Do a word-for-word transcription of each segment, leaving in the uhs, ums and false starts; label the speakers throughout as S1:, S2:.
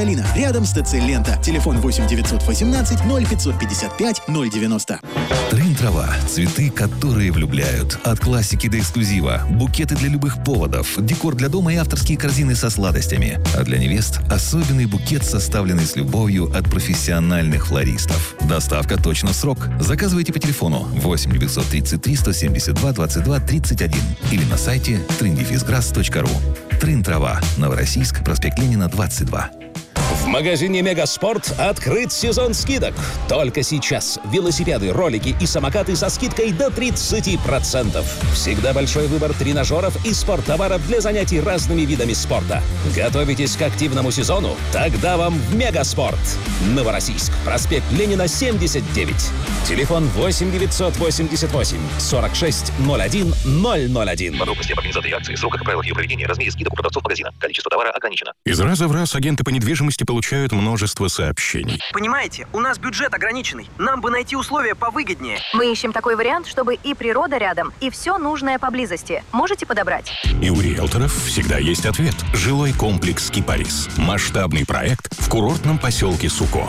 S1: Алина, рядом с ТЦ «Лента». Телефон восемь девятьсот восемнадцать ноль пятьсот пятьдесят пять ноль девяносто.
S2: Трын-трава. Цветы, которые влюбляют. От классики до эксклюзива. Букеты для любых поводов. Декор для дома и авторские корзины со сладостями. А для невест особенный букет, составленный с любовью от профессиональных флористов. Доставка точно в срок. Заказывайте по телефону восемь девятьсот тридцать три сто семьдесят два двадцать два тридцать один или на сайте трын дефис грасс точка ру. Трын-трава. Новороссийск, проспект Ленина, двадцать два.
S3: В магазине «Мегаспорт» открыт сезон скидок. Только сейчас велосипеды, ролики и самокаты со скидкой до тридцати процентов. Всегда большой выбор тренажеров и спорттоваров для занятий разными видами спорта. Готовитесь к активному сезону? Тогда вам в «Мегаспорт». Новороссийск, проспект Ленина, семьдесят девять. Телефон восемь девятьсот восемьдесят восемь сорок шесть ноль один ноль ноль один.
S4: Подробности об организации акции, сроках и правилах ее проведения, размере скидок у продавцов магазина. Количество товара ограничено.
S5: Из раза в раз агенты по недвижимости получают множество сообщений.
S6: Понимаете, у нас бюджет ограниченный. Нам бы найти условия повыгоднее.
S7: Мы ищем такой вариант, чтобы и природа рядом, и все нужное поблизости. Можете подобрать?
S5: И у риэлторов всегда есть ответ. Жилой комплекс «Кипарис». Масштабный проект в курортном поселке Суко.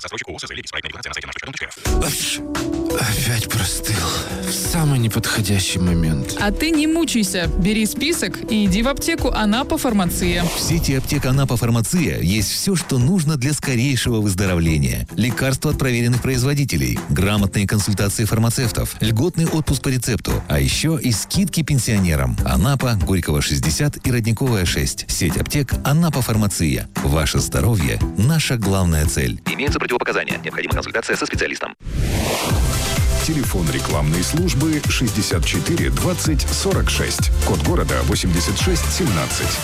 S8: Опять простыл. В самый неподходящий момент.
S9: А ты не мучайся. Бери список и иди в аптеку «Анапа Фармация».
S2: В сети аптек «Анапа Фармация» есть все, что нужно для скорейшего выздоровления. Лекарства от проверенных производителей, грамотные консультации фармацевтов, льготный отпуск по рецепту, а еще и скидки пенсионерам. Анапа, Горького шестьдесят и Родниковая шесть. Сеть аптек «Анапа Фармация». Ваше здоровье – наша главная цель.
S4: Имеются противопоказания. Необходима консультация со специалистом.
S5: Телефон рекламной службы шестьдесят четыре двадцать сорок шесть. Код города восемьдесят шесть семнадцать.